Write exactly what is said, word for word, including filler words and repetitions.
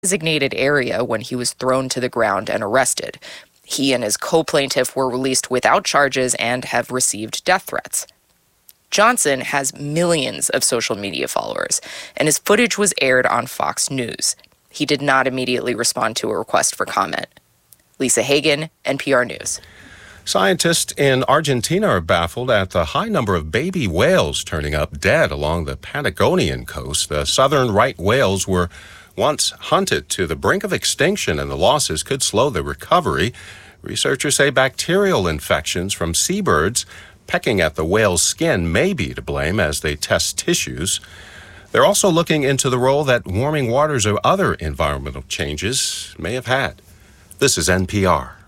designated area when he was thrown to the ground and arrested. He and his co-plaintiff were released without charges and have received death threats. Johnson has millions of social media followers, and his footage was aired on Fox News. He did not immediately respond to a request for comment. Lisa Hagen, N P R News. Scientists in Argentina are baffled at the high number of baby whales turning up dead along the Patagonian coast. The southern right whales were once hunted to the brink of extinction, and the losses could slow the recovery. Researchers say bacterial infections from seabirds pecking at the whale's skin may be to blame as they test tissues. They're also looking into the role that warming waters or other environmental changes may have had. This is N P R.